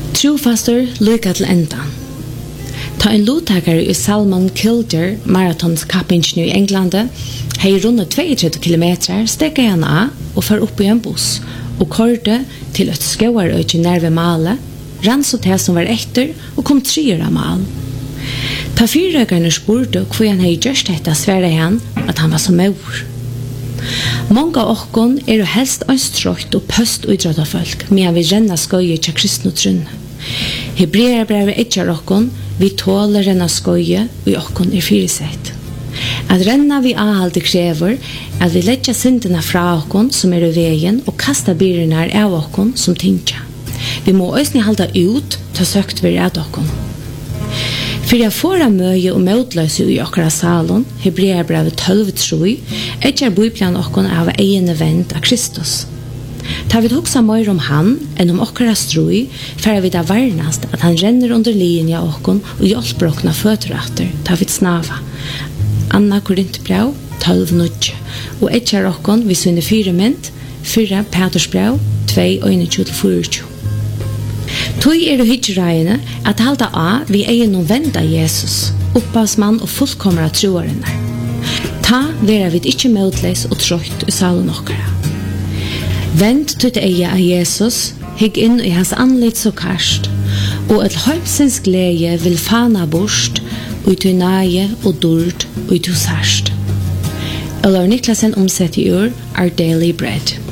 Trofastor lycka til endan. Ta en lottakare i Salmon Kilder maratonskappingen i Englande hei rundt 32 kilometer stekka han av og far opp i en buss og kørte til et skauarøyke nærve male, rann så til som var etter og kom 3 av mal. Ta 4-røkerne spurte hvor han hei gjørst dette svære han at han var så maur. Många av okkon jo helst anstrøyt og pøst-uidrøytafolk medan vi renna skøye til kristne trunne. Hebreerbrevet etjar okkon, vi tåler renna skøye, og okkon fyrisett. At renna vi avhalde krever, at vi letja syndena fra okkon som i veien, og kasta byrene av okkon som tinkja. Vi må òsni halda ut, ta søkt vi av okkon. For jeg får av møye og møtløse i okkara salon, Hebreerbrevet 12:3, etjar bøyplan okkon av egene vend av Kristus. Ta vi hugsa mer om han enn om okkara strui, for vi da varnast at han renner under linja okkon og hjelper okkona føteratter, ta vi snava. Anna Korintbrev 12:9, og etjar okkon vi synne 4 mynd, 4 Petersbrev 2:21-24. Tøy hitjereiene at halda av vi egin venda Jesus, opphavsmann og fullkomra troarinnar. Ta vera vi ikkje møtleis og trøyt i salen okkara. Vend til eie av Jesus, hygg inn i hans anlitt så karst, og et heimsins glede vil fana bort, ut i nage og dord, ut i særst. Eller Niklasen omsett i Our Daily Bread.